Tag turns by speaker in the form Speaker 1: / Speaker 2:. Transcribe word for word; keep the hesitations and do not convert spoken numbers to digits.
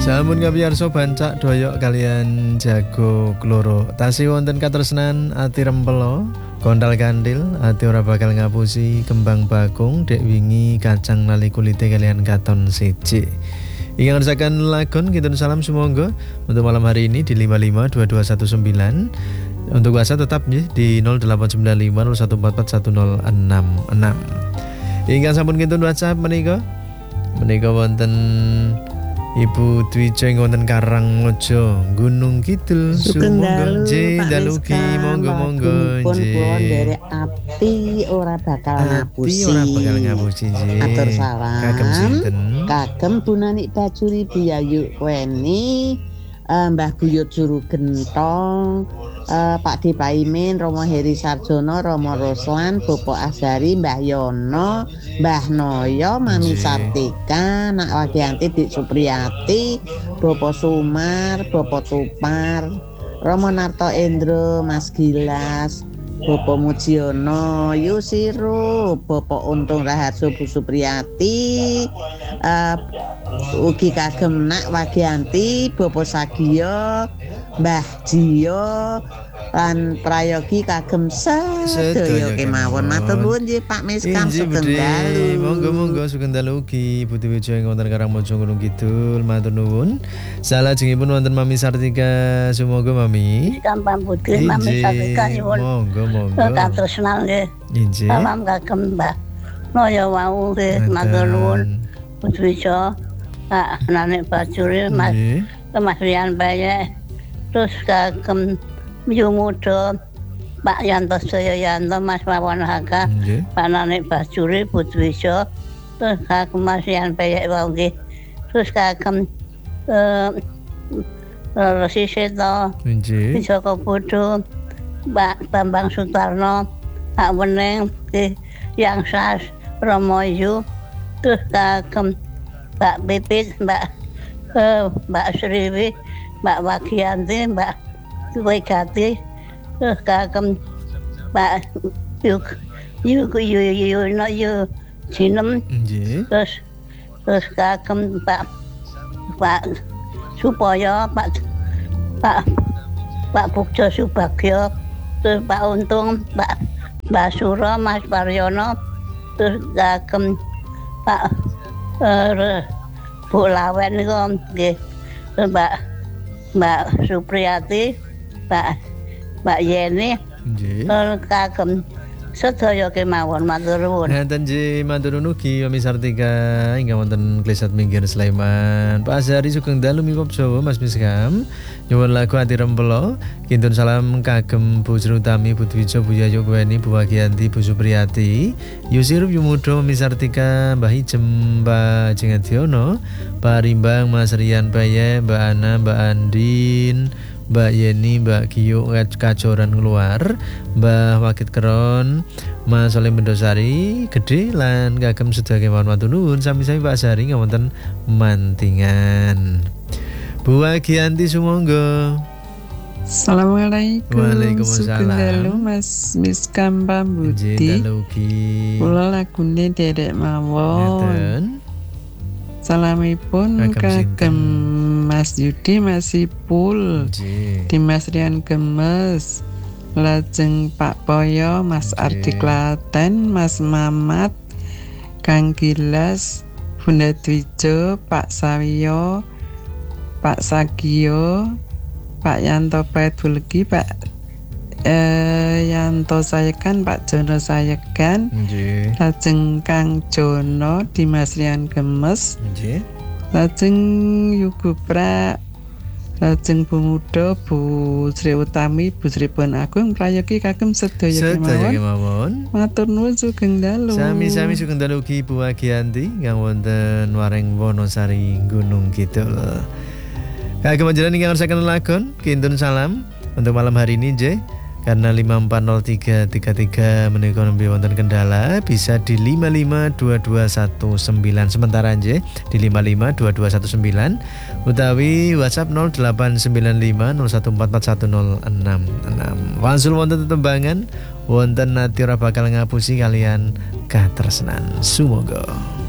Speaker 1: Sampun kapiyarsa bancak doyok kalian jago kloro. Tasih wonten katresnan ati rempelo, kondal kandil, ati ora bakal ngapusi, kembang bakung, dek wingi kacang lali kulite kalian katon siji. Ingkang ngersaken lagon kinten salam sumangga untuk malam hari ini di lima lima dua dua satu sembilan. Untuk WhatsApp tetap ya, di nol delapan sembilan lima nol satu empat empat satu nol enam enam. Ingkang sampun kinten WhatsApp menika menika wonten Ibu Dwija ing wonten Karangmojo, Gunung Kidul, sumangga nggih dalugi monggo-monggo nggih.
Speaker 2: Pun nderek ati ora bakal ngapusi.
Speaker 1: Ati ora bakal ngapusi nggih.
Speaker 2: Atur salam.
Speaker 1: Kagem sinten?
Speaker 2: Kagem Bunanik Bajuri Biayu Weni, uh, Mbah Buyut Juru Gentong, uh, Pak D Paimin, Romo Heri Sarjono, Romo Roslan, Bopo Azari, Mbah Yono, Mbah Noyo, Mami Sartika, Nak Wagianti, Dik Supriyati, Bopo Sumar, Bopo Tupar, Romo Narto Endro, Mas Gilas, Bopo Mujiono, Yusiro, Bopo Untung Raharjo, Bu Supriyati, uh, ugi kagem Nak Wagianti, Bopo Sagio, Mbah Jio, lan prayogi kagem sedaya kemawon. Matur nuwun nggih Pak Miskam Sugeng Dalu.
Speaker 1: Monggo-monggo Sugeng Dalu ugi Ibu Dwija ing wonten Karangmojo Gunung Kidul. Matur nuwun. Salajengipun wonten Mami Sartika, sumangga Mami.
Speaker 3: Gampang Budi Mami Sartika nyuwun.
Speaker 1: Monggo-monggo.
Speaker 3: Katresnan nggih.
Speaker 1: Injih.
Speaker 3: Salam kagem Mbah Noyo wau nggih. Matur nuwun. Bu Dwija, Pak Nanik Bajuri, Mas Mas Rian Baye. Terus kagem Yu Muda, Pak Yanto Soyoyanto, Mas Wawan Haka, okay. Pak Nanik Bajuri, Bu Dwija, terus kagem Mas Rian Baye wau nggih. Terus kagem eh Resi Seto, Joko Budo, Pak Bambang Sutarno, Pak Weneng, Yang Sas, Romo Yu, terus kagem Mbak Pipit, Mbak eh, Mbak Sriwi, Mbak Wagianti, Mbak Wegati, terus kagem Mbak Yuk Yuk Yuk Yuk no Yuk Jinem, terus terus kagem Pak Pak Supoyo, Pak Pak Pak Bukjo Subagyo, terus Pak Untung, Pak Mbak Suro, Mas Paryono, terus kagem Pak uh, Bu Lawen niku nggih, Mbak Mbak Supriyati, Pak Mbak Yeni, nggih, kagem sedaya kemawon. Matur nuwun.
Speaker 1: Nenten nggih, matur nuwun ugi Mami Sartika ingkang wonten Klesat Minggir Sleman. Pak Azari Sugeng Dalu Mipop Jawa, Mas Miskam. Nyuwun lagu ati rempelo. Kintun salam kagem Bu Srutami, Bu Dwija, Bu Yayu Weni, Bu Wagianti, Bu Supriyati, Yusirup Yumudo, Mami Sartika, Mbah Ijem, Mbak Jengadiono, Pak Rimbang, Mas Rian Baye, Mbak Ana, Mbak Andin, Mbak Yeni, Mbak Giyo Kacoran keluar, Mbah Wakit Keron, Mas Soleh Bendosari Gede lan kagem sedaya kemawon. Matur nuwun sami-sami Pak Sari ngawonten Mantingan. Bu Wagianti sumangga.
Speaker 4: Assalamualaikum.
Speaker 1: Waalaikumsalam.
Speaker 4: Sugeng dalu Mas Miskam Pambudi. Kula lagune derek mawon. Salamipun kagem Mas Yudi, Mas Ipul, Dimas Rian Gemes, lajeng Pak Poyo, Mas Ardi Klaten, Mas Mamat, Kang Gilas, Bunda Dwija, Pak Sawiyo, Pak Sagio, Pak Yanto Paedulgi, Pak eh, Yanto Sayekan, Pak Jono Sayekan, lajeng Kang Jono, Dimas Rian Gemes, lajeng Yugupra, lajeng Bu Muda, Bu Sri Utami, Bu Sri Pun Agung, prayogi kagem sedaya kemawon. Matur nuwun Sugeng Dalu.
Speaker 1: Sami-sami Sugeng Dalu ugi Bu Wagianti kang wonten Wareng Wonosari Gunung Kidul. Kagem panjenengan ingkang ngersaken lagon, kintun salam untuk malam hari ini nggih. Karena lima empat nol tiga tiga tiga menika nembe wonten kendala, bisa di lima lima dua dua satu sembilan sementara nggih di lima lima dua dua satu sembilan utawi WhatsApp nol delapan sembilan lima nol satu empat empat satu nol enam enam. Wangsul wonten tetembangan wonten nati ora bakal ngapusi kalian katresnan. Sumangga.